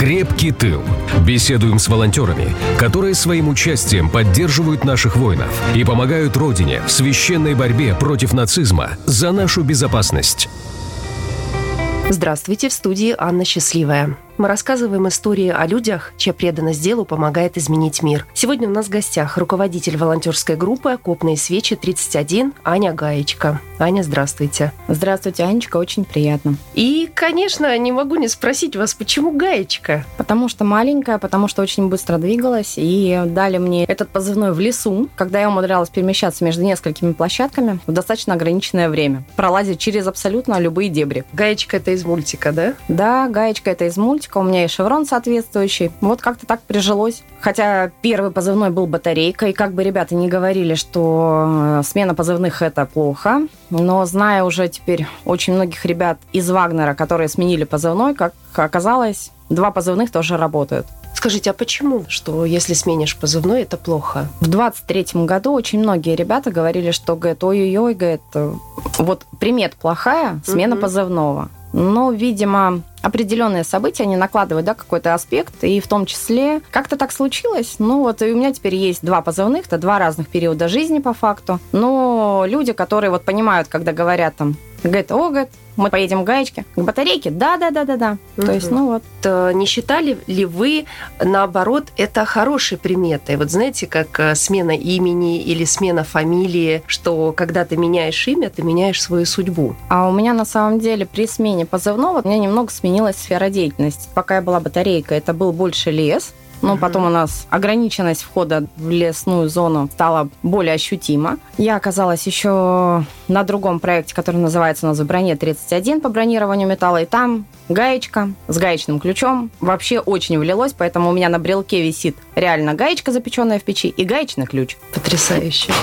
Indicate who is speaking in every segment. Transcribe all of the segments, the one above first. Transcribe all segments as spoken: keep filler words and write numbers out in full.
Speaker 1: Крепкий тыл. Беседуем с волонтерами, которые своим участием поддерживают наших воинов и помогают Родине в священной борьбе против нацизма за нашу безопасность.
Speaker 2: Здравствуйте, в студии Анна Счастливая. Мы рассказываем истории о людях, чья преданность делу помогает изменить мир. Сегодня у нас в гостях руководитель волонтерской группы «Окопные свечи тридцать один» Аня Гаечка. Аня, здравствуйте.
Speaker 3: Здравствуйте, Анечка, очень приятно.
Speaker 2: И, конечно, не могу не спросить вас, почему Гаечка?
Speaker 3: Потому что маленькая, потому что очень быстро двигалась, и дали мне этот позывной в лесу, когда я умудрялась перемещаться между несколькими площадками в достаточно ограниченное время, пролазить через абсолютно любые дебри.
Speaker 2: Гаечка — это из мультика, да?
Speaker 3: Да, Гаечка — это из мультика. У меня и шеврон соответствующий. Вот как-то так прижилось. Хотя первый позывной был батарейка, и как бы ребята не говорили, что смена позывных – это плохо, но зная уже теперь очень многих ребят из Вагнера, которые сменили позывной, как оказалось, два позывных тоже работают.
Speaker 2: Скажите, а почему, что если сменишь позывной, это плохо?
Speaker 3: В двадцать третьем году очень многие ребята говорили, что, говорит, ой-ой-ой, говорит, вот примет плохая, смена угу. позывного. Но, видимо, определенные события, они накладывают, да, какой-то аспект, и в том числе как-то так случилось. Ну вот, и у меня теперь есть два позывных, это два разных периода жизни по факту. Но люди, которые вот понимают, когда говорят там, говорят, о, говорит, мы поедем к Гаечке, к батарейке, да-да-да-да-да.
Speaker 2: Угу. То есть, ну вот. Не считали ли вы, наоборот, это хорошей приметой? Вот знаете, как смена имени или смена фамилии, что когда ты меняешь имя, ты меняешь свою судьбу?
Speaker 3: А у меня на самом деле при смене позывного у меня немного сменилась сфера деятельности. Пока я была батарейкой, это был больше лес. Но потом у нас ограниченность входа в лесную зону стала более ощутима. Я оказалась еще на другом проекте, который называется у нас в броне тридцать один по бронированию металла. И там гаечка с гаечным ключом вообще очень влилось, поэтому у меня на брелке висит реально гаечка, запеченная в печи, и гаечный ключ.
Speaker 2: Потрясающе.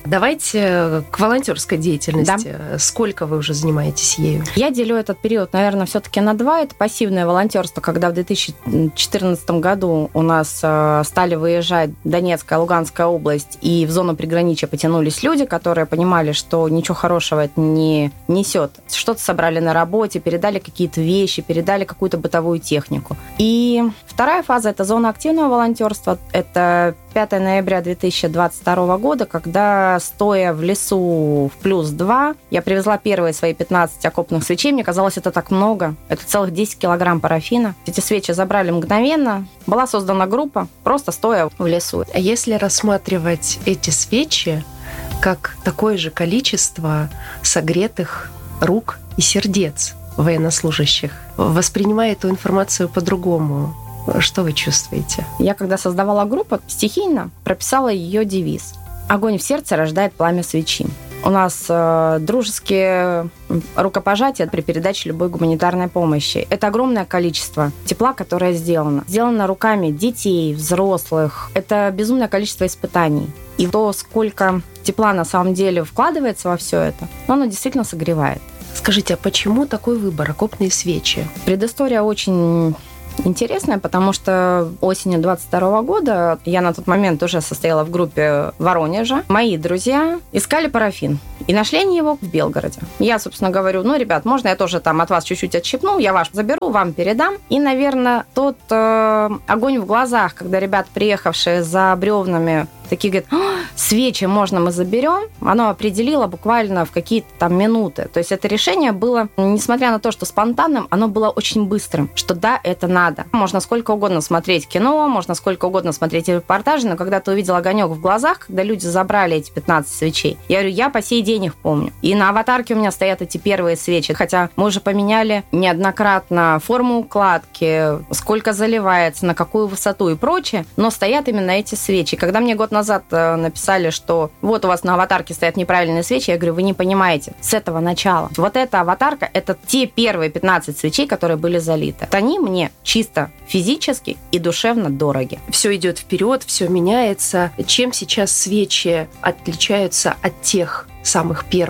Speaker 2: Давайте к волонтерской деятельности. Да. Сколько вы уже занимаетесь ею?
Speaker 3: Я делю этот период, наверное, все-таки на два. Это пассивное волонтерство, когда в две тысячи четырнадцатом году у нас стали выезжать Донецкая, Луганская область, и в зону приграничья потянулись люди, которые понимали, что ничего хорошего это не несет. Что-то собрали на работе, передали какие-то вещи, передали какую-то бытовую технику. И вторая фаза – это зона активного волонтерства. Это пятого ноября две тысячи двадцать второго года, когда, стоя в лесу в плюс два, я привезла первые свои пятнадцать окопных свечей. Мне казалось, это так много. Это целых десять килограмм парафина. Эти свечи забрали мгновенно. Была создана группа, просто стоя в лесу.
Speaker 2: А если рассматривать эти свечи как такое же количество согретых рук и сердец военнослужащих, воспринимая эту информацию по-другому, что вы чувствуете?
Speaker 3: Я, когда создавала группу, стихийно прописала ее девиз: «Огонь в сердце рождает пламя свечи». У нас э, дружеские рукопожатия при передаче любой гуманитарной помощи. Это огромное количество тепла, которое сделано. Сделано руками детей, взрослых. Это безумное количество испытаний. И то, сколько тепла на самом деле вкладывается во все это, оно действительно согревает.
Speaker 2: Скажите, а почему такой выбор, окопные свечи?
Speaker 3: Предыстория очень интересная, потому что осенью двадцать второго года я на тот момент уже состояла в группе Воронежа. Мои друзья искали парафин. И нашли они его в Белгороде. Я, собственно, говорю, ну, ребят, можно я тоже там от вас чуть-чуть отщипну, я ваш заберу, вам передам. И, наверное, тот э, огонь в глазах, когда ребят, приехавшие за бревнами, такие говорят, свечи можно мы заберем, оно определило буквально в какие-то там минуты. То есть это решение было, несмотря на то, что спонтанным, оно было очень быстрым, что да, это надо. Можно сколько угодно смотреть кино, можно сколько угодно смотреть репортажи, но когда ты увидел огонек в глазах, когда люди забрали эти пятнадцать свечей, я говорю, я по сей день их помню. И на аватарке у меня стоят эти первые свечи, хотя мы уже поменяли неоднократно форму укладки, сколько заливается, на какую высоту и прочее, но стоят именно эти свечи. Когда мне год назад написали, что вот у вас на аватарке стоят неправильные свечи, я говорю, вы не понимаете, с этого начала. Вот эта аватарка, это те первые пятнадцать свечей, которые были залиты. Они мне чисто физически и душевно дороги.
Speaker 2: Все идет вперед, все меняется. Чем сейчас свечи отличаются от тех самых первых,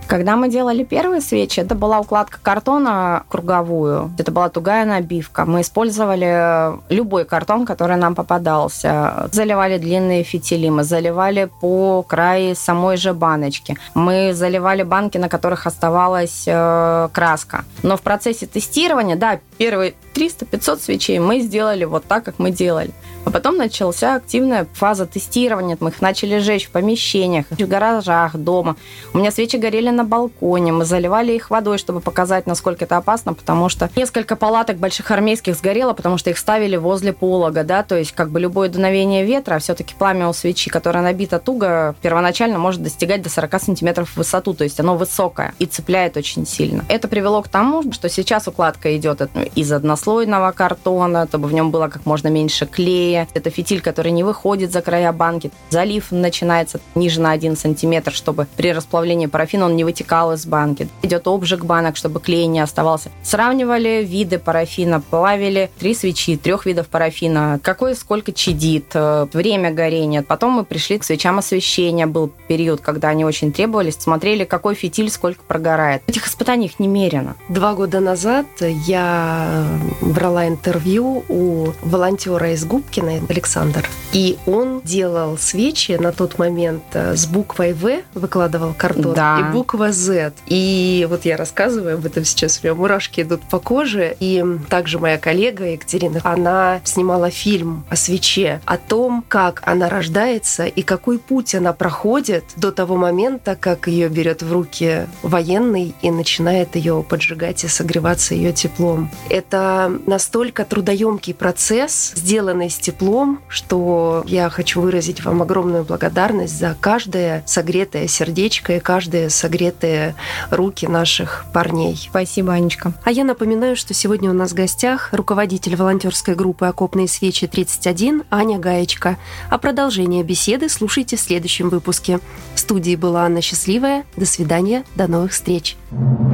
Speaker 3: Когда мы делали первые свечи, это была укладка картона круговую. Это была тугая набивка. Мы использовали любой картон, который нам попадался. Заливали длинные фитили, мы заливали по краю самой же баночки. Мы заливали банки, на которых оставалась э, краска. Но в процессе тестирования, да, первые триста-пятьсот свечей мы сделали вот так, как мы делали. А потом начался активная фаза тестирования. Мы их начали жечь в помещениях, в гаражах, дома. У меня свечи горели на балконе. Мы заливали их водой, чтобы показать, насколько это опасно, потому что несколько палаток больших армейских сгорело, потому что их ставили возле полога, да, то есть как бы любое дуновение ветра, а все-таки пламя у свечи, которая набита туго, первоначально может достигать до сорок сантиметров в высоту, то есть оно высокое и цепляет очень сильно. Это привело к тому, что сейчас укладка идет из однослойного картона, чтобы в нем было как можно меньше клея. Это фитиль, который не выходит за края банки. Залив начинается ниже на один сантиметр, чтобы при расплавлении парафина он не вытекал из банки. Идет обжиг банок, чтобы клей не оставался. Сравнивали виды парафина, плавили три свечи, трех видов парафина, какой сколько чадит, время горения. Потом мы пришли к свечам освещения. Был период, когда они очень требовались. Смотрели, какой фитиль сколько прогорает. Этих испытаний их немерено.
Speaker 2: Два года назад я брала интервью у волонтера из Губки, Александр. И он делал свечи на тот момент с буквой В, выкладывал картон,
Speaker 3: да.
Speaker 2: и буква Z. И вот я рассказываю об этом сейчас, у меня мурашки идут по коже. И также моя коллега Екатерина, она снимала фильм о свече, о том, как она рождается и какой путь она проходит до того момента, как ее берет в руки военный и начинает ее поджигать и согреваться ее теплом. Это настолько трудоемкий процесс, сделанный с теплом, что я хочу выразить вам огромную благодарность за каждое согретое сердечко и каждые согретые руки наших парней.
Speaker 3: Спасибо, Анечка.
Speaker 2: А я напоминаю, что сегодня у нас в гостях руководитель волонтерской группы «Окопные свечи тридцать один» Аня Гаечка. А продолжение беседы слушайте в следующем выпуске. В студии была Анна Счастливая. До свидания, до новых встреч.